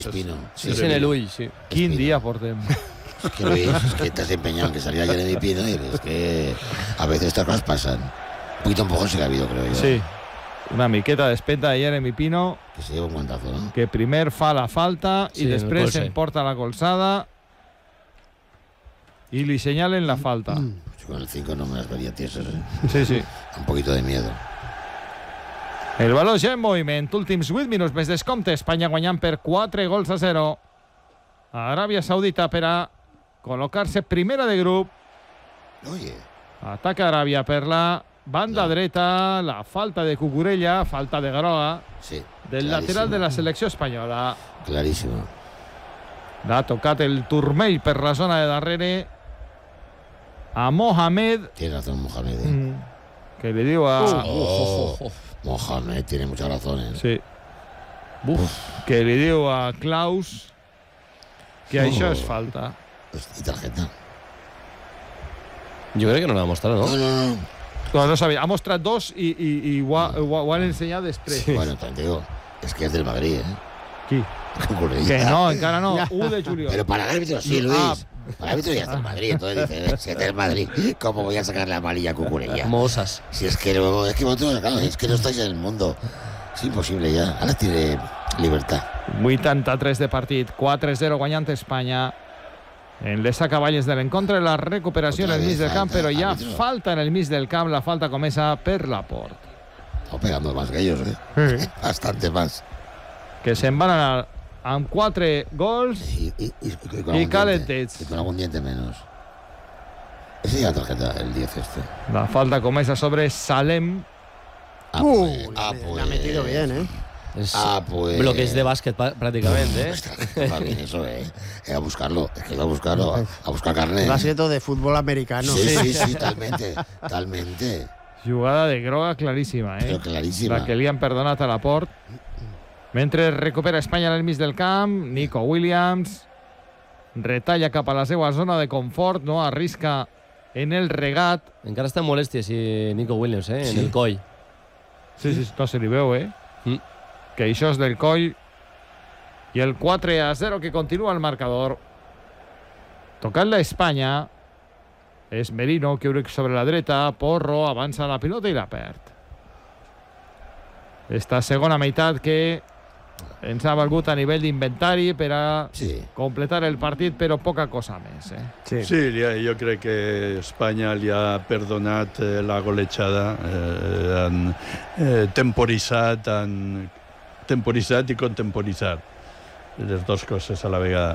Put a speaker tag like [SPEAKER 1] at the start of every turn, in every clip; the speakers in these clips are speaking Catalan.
[SPEAKER 1] Espino.
[SPEAKER 2] Sí, en el ull, sí.
[SPEAKER 3] Quin dia portem.
[SPEAKER 1] Es que Luis, es que te has empeñado en que salía Jeremy Pino y es que a veces estas cosas pasan. Un poquito empujón sí que ha habido, creo yo.
[SPEAKER 3] Sí. Una miqueta d'espenta de Jeremy Pino,
[SPEAKER 1] Que se lleva un guantazo, ¿no?
[SPEAKER 3] que primer fa la falta
[SPEAKER 2] Sí,
[SPEAKER 3] i després
[SPEAKER 2] en el
[SPEAKER 3] emporta la colzada i li senyalen la falta.
[SPEAKER 1] Yo con el 5 no me las vería tiesas, ¿eh?
[SPEAKER 3] Sí, sí.
[SPEAKER 1] Un poquito de miedo.
[SPEAKER 3] El valor ja en moviment. Últims 8 minuts més descompte. Espanya guanyant per 4-0. Aràbia Saudita per a col·locar-se primera de grup.
[SPEAKER 1] Oye.
[SPEAKER 3] Ataca Aràbia per la banda dreta. La falta de Cucurella, falta de groga
[SPEAKER 1] Sí.
[SPEAKER 3] del
[SPEAKER 1] clarísimo.
[SPEAKER 3] lateral de la selecció espanyola.
[SPEAKER 1] Clarísimo.
[SPEAKER 3] L'ha tocat el turmell per la zona de darrere a Mohamed,
[SPEAKER 1] Tiene razón Mohamed, ¿eh?
[SPEAKER 3] que li diu a...
[SPEAKER 1] Mohamed tiene muchas razones.
[SPEAKER 3] Sí. Que li diu a Klaus que això és falta.
[SPEAKER 1] Y tarjeta.
[SPEAKER 2] Jo crec que no l'ha mostrat, no?
[SPEAKER 1] No.
[SPEAKER 3] No sabia. Ha mostrat dos i ho han ensenyat després.
[SPEAKER 2] Sí.
[SPEAKER 1] Bueno, también te digo, es que es del Madrid, ¿eh?
[SPEAKER 3] Qui?
[SPEAKER 1] Cucurella.
[SPEAKER 3] Que no, encara no. 1 de juliol.
[SPEAKER 1] Pero para el árbitro sí, Luis. Para el árbitro ya está en Madrid. Entonces dice, si es del Madrid, ¿cómo voy a sacar la amarilla a Cucurella?
[SPEAKER 2] Mosas.
[SPEAKER 1] Si es que luego, es que vosotros, claro, es que no estáis en el mundo. Es imposible ya. Ahora tiene libertad.
[SPEAKER 3] 83 de partit, 4-0 guanyant Espanya. En les acaballes de l'encontre, la recuperació en el mig del camp, però hi ha falta en el mig del camp. La falta comença per Laporte.
[SPEAKER 1] Estamos pegando más que ellos, ¿eh? Bastante más.
[SPEAKER 3] Que se'n van anar amb 4 gols
[SPEAKER 1] Y
[SPEAKER 3] calentets.
[SPEAKER 1] Y con algún diente menos. Ese ya tarjeta, el 10 este.
[SPEAKER 3] La falta comença sobre Salem.
[SPEAKER 4] La ha metido bien, ¿eh?
[SPEAKER 2] És
[SPEAKER 1] pues.
[SPEAKER 2] bloqueig de bàsquet, pràcticament, eh?
[SPEAKER 1] Va bien eso, ¿eh? A buscarlo. Es que va a buscarlo. A buscar carne.
[SPEAKER 4] Básquet de fútbol americano.
[SPEAKER 1] Sí, talmente. Talmente.
[SPEAKER 3] Jugada de groga claríssima,
[SPEAKER 1] Pero clarísima.
[SPEAKER 3] La que li han perdonat a Laporte. Mentre recupera Espanya en el mig del camp, Nico Williams retalla cap a la seva zona de confort, no arrisca en el regat.
[SPEAKER 2] Encara està en molèstia, sí, Nico Williams, eh?
[SPEAKER 1] Sí.
[SPEAKER 2] En el coll.
[SPEAKER 3] Sí, no se li veu, que això és del coll. I el 4-0 que continua el marcador. Tocant la Espanya és Merino, que obric sobre la dreta. Porro avança la pilota i la perd. Esta segona meitat que ens ha valgut a nivell d'inventari per a completar el partit, però poca cosa més.
[SPEAKER 5] Sí, jo crec que Espanya li ha perdonat la golejada, han temporitzat i contemporitzat les dues coses a la vegada.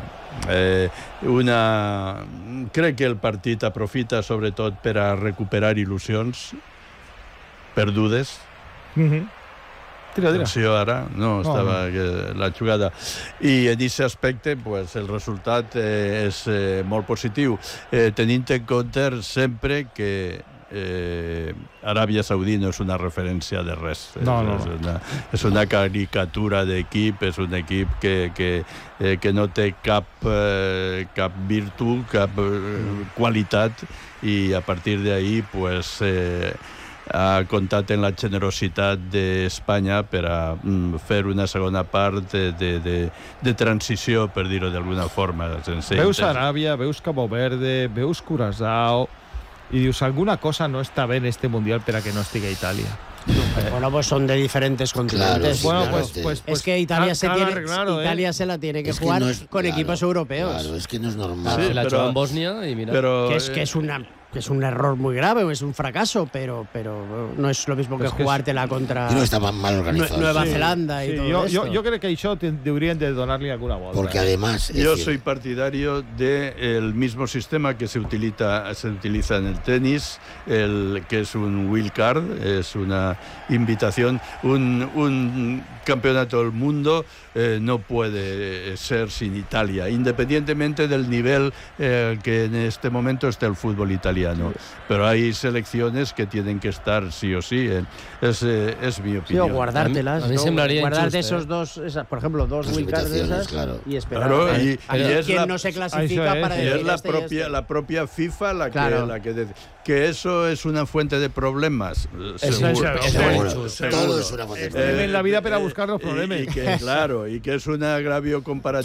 [SPEAKER 5] Crec que el partit aprofita sobretot per a recuperar il·lusions perdudes. Atenció ara, no estava la jugada. I en aquest aspecte pues, el resultat és molt positiu, tenint en compte sempre que Aràbia Saudí no és una referència de res. És una caricatura d'equip, és un equip que no té cap virtut, cap qualitat, i a partir d'ahí pues, ha comptat en la generositat d'Espanya per a fer una segona part de transició, per dir-ho d'alguna forma.
[SPEAKER 3] Veus Aràbia, veus Cabo Verde, veus Curazao i dius, alguna cosa no està bé en este Mundial per a que no estigui a Itàlia.
[SPEAKER 4] Bueno, pues son de diferentes continentes.
[SPEAKER 1] Claro,
[SPEAKER 4] pues es que Italia se la tiene que jugar con equipos europeos.
[SPEAKER 1] Claro, es que no es normal.
[SPEAKER 2] Sí, la jugó en Bosnia y mira.
[SPEAKER 4] Que es un error muy grave, o es un fracaso, pero no es lo mismo que jugártela contra
[SPEAKER 1] no está mal organizado.
[SPEAKER 4] Nueva Zelanda y todo esto.
[SPEAKER 3] Yo creo que això deberían de donarle alguna volta.
[SPEAKER 1] Porque además...
[SPEAKER 5] Yo soy partidario del mismo sistema que se utiliza en el tenis, que es un wild card, es una invitación, un campeonato del mundo no puede ser sin Italia, independientemente del nivel que en este momento está el fútbol italiano. italiano. Pero hay selecciones que tienen que estar sí o sí. Es mi
[SPEAKER 4] Sí,
[SPEAKER 5] opinión.
[SPEAKER 4] o guardártelas.
[SPEAKER 2] A mí
[SPEAKER 4] ¿no?
[SPEAKER 2] semblaría
[SPEAKER 4] Guardarte
[SPEAKER 2] injusto,
[SPEAKER 4] esos dos, por ejemplo, dos
[SPEAKER 1] Las
[SPEAKER 4] wildcards de
[SPEAKER 1] invitaciones,
[SPEAKER 4] esas
[SPEAKER 1] claro.
[SPEAKER 4] y esperar
[SPEAKER 5] Claro,
[SPEAKER 4] a
[SPEAKER 5] y es
[SPEAKER 4] quién
[SPEAKER 5] la-
[SPEAKER 4] no se
[SPEAKER 3] Eso
[SPEAKER 4] clasifica
[SPEAKER 3] es.
[SPEAKER 4] para
[SPEAKER 5] Y
[SPEAKER 4] decir
[SPEAKER 5] es la
[SPEAKER 4] este y este.
[SPEAKER 5] propia FIFA la
[SPEAKER 4] Claro.
[SPEAKER 5] que eso es una fuente de problemas.
[SPEAKER 3] Seguro.
[SPEAKER 1] Seguro.
[SPEAKER 5] Seguro.
[SPEAKER 1] Todo es una fuente de
[SPEAKER 3] Viven la vida para
[SPEAKER 5] Eh,
[SPEAKER 3] buscar los problemas.
[SPEAKER 5] Y que, claro, y que es un agravio comparativo